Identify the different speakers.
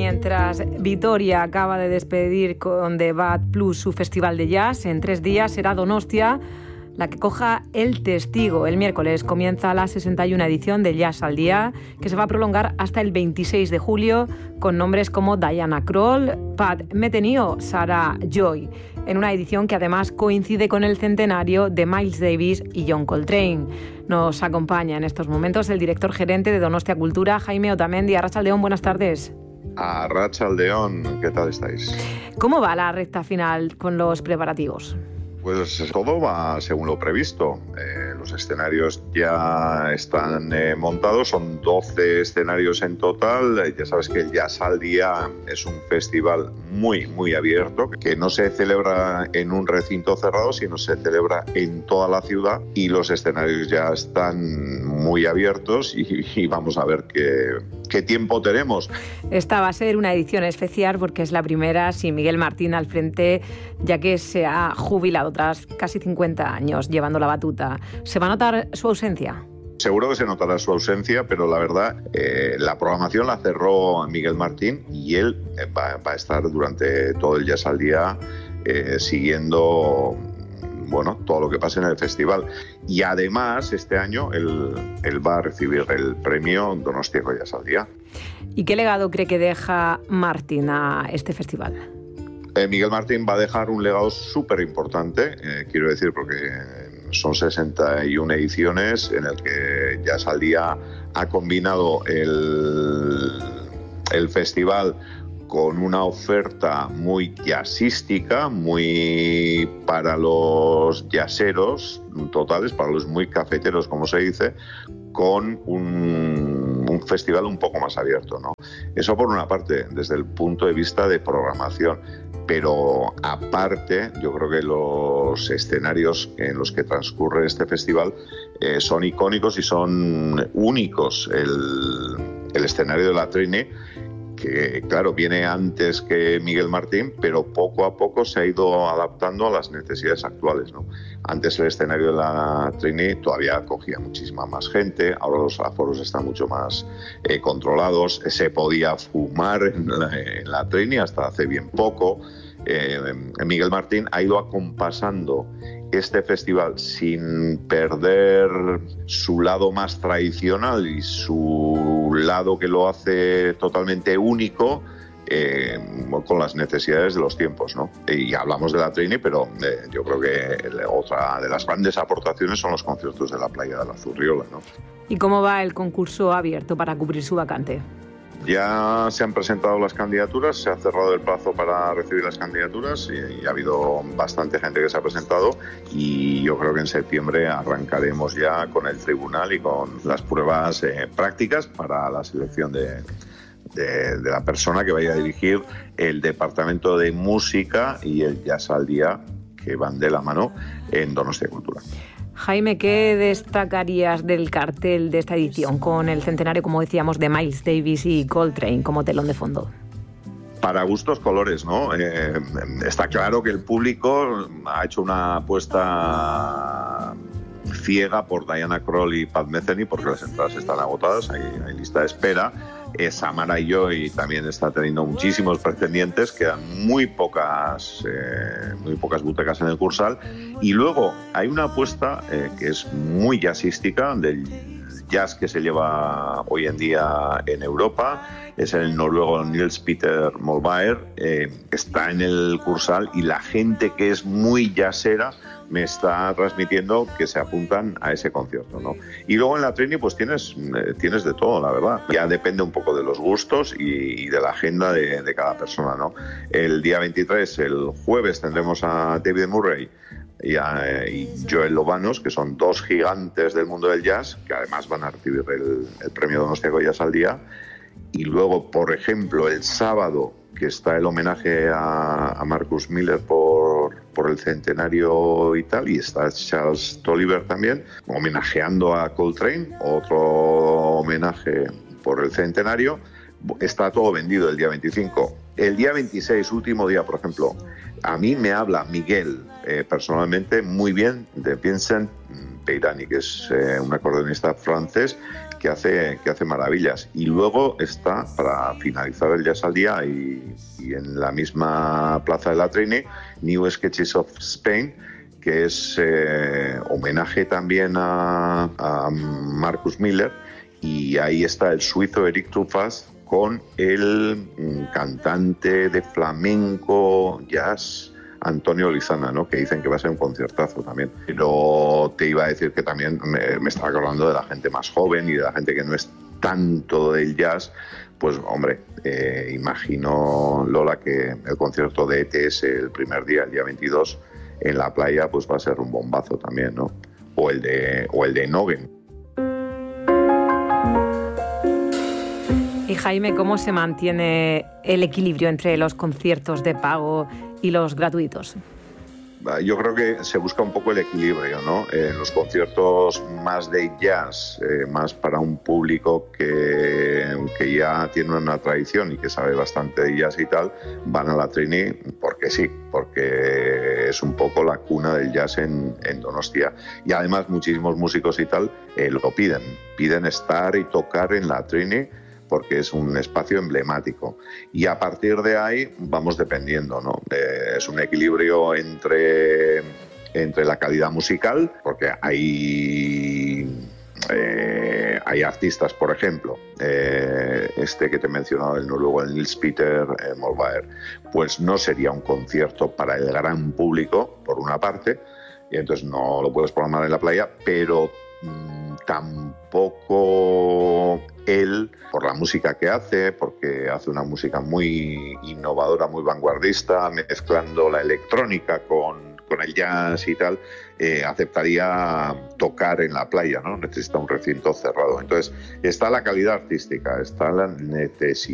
Speaker 1: mientras Vitoria acaba de despedir con The Bad Plus su festival de jazz, en 3 días será Donostia la que coja el testigo. El miércoles comienza la 61 edición de Jazz al Día, que se va a prolongar hasta el 26 de julio, con nombres como Diana Krall, Pat Metheny o Sarah Joy, en una edición que además coincide con el centenario de Miles Davis y John Coltrane. Nos acompaña en estos momentos el director gerente de Donostia Cultura, Jaime Otamendi. Arratsaldeon, buenas tardes.
Speaker 2: Arratsaldeon, ¿qué tal estáis?
Speaker 1: ¿Cómo va la recta final con los preparativos?
Speaker 2: Pues todo va según lo previsto. Los escenarios ya están montados, son 12 escenarios en total. Ya sabes que el Jazz al Día es un festival muy abierto, que no se celebra en un recinto cerrado, sino se celebra en toda la ciudad, y los escenarios ya están muy abiertos y vamos a ver qué tiempo tenemos.
Speaker 1: Esta va a ser una edición especial porque es la primera sin Miguel Martín al frente, ya que se ha jubilado tras casi 50 años llevando la batuta. ¿Se va a notar su ausencia?
Speaker 2: Seguro que se notará su ausencia, pero la verdad, la programación la cerró Miguel Martín y él va a estar durante todo el Jazz al Día siguiendo todo lo que pase en el festival. Y además, este año él va a recibir el premio Donostiako Jazz al Día.
Speaker 1: ¿Y qué legado cree que deja Martín a este festival?
Speaker 2: Miguel Martín va a dejar un legado súper importante, quiero decir, porque son 61 ediciones en el que Jazz al Día ha combinado el festival con una oferta muy jazzística, muy para los jazzeros totales, para los muy cafeteros, como se dice, con un festival un poco más abierto, ¿no? Eso por una parte, desde el punto de vista de programación. Pero aparte, yo creo que los escenarios en los que transcurre este festival son icónicos y son únicos. El escenario de la Trini, que claro, viene antes que Miguel Martín, pero poco a poco se ha ido adaptando a las necesidades actuales, ¿no? Antes el escenario de la Trini todavía acogía muchísima más gente, ahora los aforos están mucho más controlados, se podía fumar en la Trini hasta hace bien poco. Miguel Martín ha ido acompasando este festival sin perder su lado más tradicional y su lado que lo hace totalmente único, con las necesidades de los tiempos, ¿no? Y hablamos de la Trini, pero yo creo que otra de las grandes aportaciones son los conciertos de la playa de la Zurriola, ¿no?
Speaker 1: ¿Y cómo va el concurso abierto para cubrir su vacante?
Speaker 2: Ya se han presentado las candidaturas, se ha cerrado el plazo para recibir las candidaturas y ha habido bastante gente que se ha presentado, y yo creo que en septiembre arrancaremos ya con el tribunal y con las pruebas prácticas para la selección de la persona que vaya a dirigir el departamento de música y el Jazz al Día, que van de la mano en Donostia Cultura.
Speaker 1: Jaime, ¿qué destacarías del cartel de esta edición con el centenario, como decíamos, de Miles Davis y Coltrane como telón de fondo?
Speaker 2: Para gustos colores, ¿no? Está claro que el público ha hecho una apuesta ciega por Diana Krall y Pat Metheny, porque las entradas están agotadas, hay lista de espera. Samara Joy también está teniendo muchísimos pretendientes, quedan muy pocas butacas en el Cursal. Y luego hay una apuesta que es muy jazzística, del jazz que se lleva hoy en día en Europa. Es el noruego Niels Peter Molvær, está en el Cursal, y la gente que es muy jazzera me está transmitiendo que se apuntan a ese concierto, ¿no? Y luego en la Trini pues tienes de todo, la verdad. Ya depende un poco de los gustos y de la agenda de cada persona, ¿no? El día 23, el jueves, tendremos a David Murray y Joel Lobanos, que son 2 gigantes del mundo del jazz, que además van a recibir el premio Donostiako Jazz al Día. Y luego, por ejemplo, el sábado, que está el homenaje a Marcus Miller por el centenario y tal, y está Charles Tolliver también, homenajeando a Coltrane, otro homenaje por el centenario. Está todo vendido el día 25. El día 26, último día, por ejemplo, a mí me habla Miguel personalmente muy bien de Vincent Peirani, que es un acordeonista francés que hace maravillas. Y luego está, para finalizar el Jazz al Día, y en la misma Plaza de la Trini, New Sketches of Spain, que es homenaje también a Marcus Miller, y ahí está el suizo Eric Truffaz con el cantante de flamenco jazz Antonio Lizana, ¿no? Que dicen que va a ser un conciertazo también. Pero te iba a decir que también me estaba acordando de la gente más joven y de la gente que no es tanto del jazz. Pues hombre, imagino, Lola, que el concierto de ETS el primer día, el día 22, en la playa, pues va a ser un bombazo también, ¿no? O el de Nogen.
Speaker 1: Y Jaime, ¿cómo se mantiene el equilibrio entre los conciertos de pago y los gratuitos?
Speaker 2: Yo creo que se busca un poco el equilibrio, ¿no? Los conciertos más de jazz, más para un público que ya tiene una tradición y que sabe bastante de jazz y tal, van a la Trini porque sí, porque es un poco la cuna del jazz en Donostia. Y además muchísimos músicos y tal lo piden estar y tocar en la Trini, porque es un espacio emblemático. Y a partir de ahí vamos dependiendo, ¿no? Es un equilibrio entre la calidad musical, porque hay artistas, por ejemplo, este que te he mencionado, el noruego, el Nils Peter Molvær, pues no sería un concierto para el gran público, por una parte, y entonces no lo puedes programar en la playa, pero tampoco él, por la música que hace, porque hace una música muy innovadora, muy vanguardista, mezclando la electrónica con el jazz y tal, aceptaría tocar en la playa, ¿no? Necesita un recinto cerrado. Entonces, está la calidad artística, está la necesidad